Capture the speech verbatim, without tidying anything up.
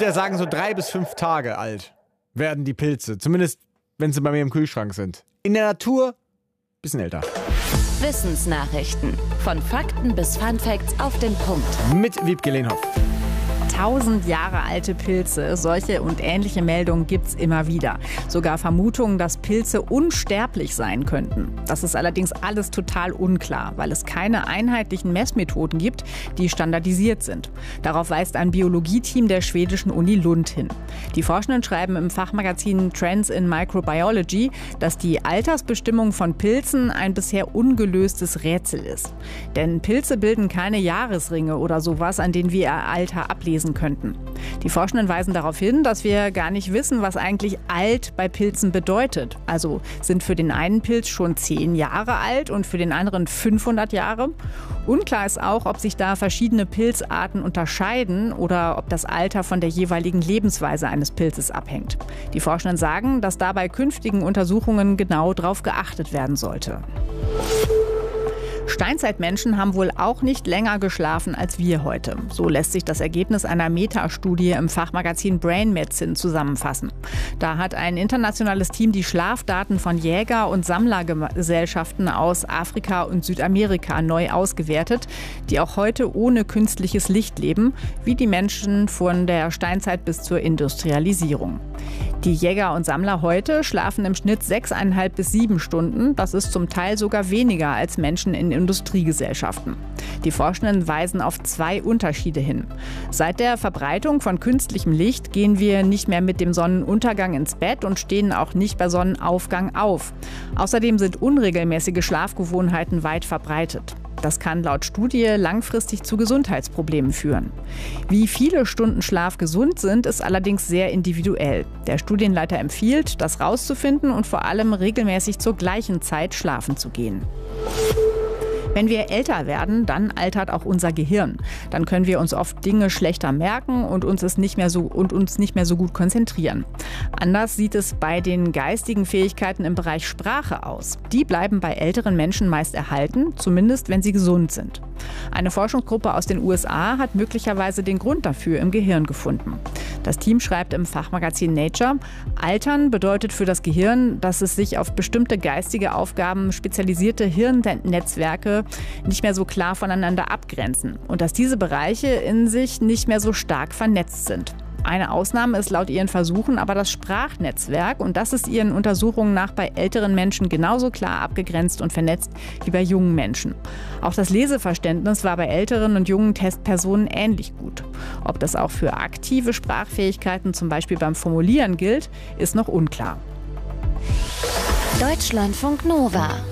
würde ja sagen, so drei bis fünf Tage alt werden die Pilze. Zumindest, wenn sie bei mir im Kühlschrank sind. In der Natur ein bisschen älter. Wissensnachrichten. Von Fakten bis Funfacts auf den Punkt. Mit Wiebke Lehnhoff. Tausend Jahre alte Pilze. Solche und ähnliche Meldungen gibt's immer wieder. Sogar Vermutungen, dass Pilze unsterblich sein könnten. Das ist allerdings alles total unklar, weil es keine einheitlichen Messmethoden gibt, die standardisiert sind. Darauf weist ein Biologieteam der schwedischen Uni Lund hin. Die Forschenden schreiben im Fachmagazin Trends in Microbiology, dass die Altersbestimmung von Pilzen ein bisher ungelöstes Rätsel ist. Denn Pilze bilden keine Jahresringe oder sowas, an denen wir ihr Alter ablesen könnten. Die Forschenden weisen darauf hin, dass wir gar nicht wissen, was eigentlich alt bei Pilzen bedeutet. Also sind für den einen Pilz schon zehn Jahre alt und für den anderen fünfhundert Jahre. Unklar ist auch, ob sich da verschiedene Pilzarten unterscheiden oder ob das Alter von der jeweiligen Lebensweise eines Pilzes abhängt. Die Forschenden sagen, dass da bei künftigen Untersuchungen genau darauf geachtet werden sollte. Steinzeitmenschen haben wohl auch nicht länger geschlafen als wir heute. So lässt sich das Ergebnis einer Metastudie im Fachmagazin Brain Medicine zusammenfassen. Da hat ein internationales Team die Schlafdaten von Jäger- und Sammlergesellschaften aus Afrika und Südamerika neu ausgewertet, die auch heute ohne künstliches Licht leben, wie die Menschen von der Steinzeit bis zur Industrialisierung. Die Jäger und Sammler heute schlafen im Schnitt sechseinhalb bis sieben Stunden. Das ist zum Teil sogar weniger als Menschen in Industriegesellschaften. Die Forschenden weisen auf zwei Unterschiede hin. Seit der Verbreitung von künstlichem Licht gehen wir nicht mehr mit dem Sonnenuntergang ins Bett und stehen auch nicht bei Sonnenaufgang auf. Außerdem sind unregelmäßige Schlafgewohnheiten weit verbreitet. Das kann laut Studie langfristig zu Gesundheitsproblemen führen. Wie viele Stunden Schlaf gesund sind, ist allerdings sehr individuell. Der Studienleiter empfiehlt, das rauszufinden und vor allem regelmäßig zur gleichen Zeit schlafen zu gehen. Wenn wir älter werden, dann altert auch unser Gehirn. Dann können wir uns oft Dinge schlechter merken und uns, es nicht mehr so, und uns nicht mehr so gut konzentrieren. Anders sieht es bei den geistigen Fähigkeiten im Bereich Sprache aus. Die bleiben bei älteren Menschen meist erhalten, zumindest wenn sie gesund sind. Eine Forschungsgruppe aus den U S A hat möglicherweise den Grund dafür im Gehirn gefunden. Das Team schreibt im Fachmagazin Nature, Altern bedeutet für das Gehirn, dass es sich auf bestimmte geistige Aufgaben spezialisierte Hirnnetzwerke nicht mehr so klar voneinander abgrenzen und dass diese Bereiche in sich nicht mehr so stark vernetzt sind. Eine Ausnahme ist laut ihren Versuchen aber das Sprachnetzwerk und das ist ihren Untersuchungen nach bei älteren Menschen genauso klar abgegrenzt und vernetzt wie bei jungen Menschen. Auch das Leseverständnis war bei älteren und jungen Testpersonen ähnlich gut. Ob das auch für aktive Sprachfähigkeiten, zum Beispiel beim Formulieren gilt, ist noch unklar. Deutschlandfunk Nova.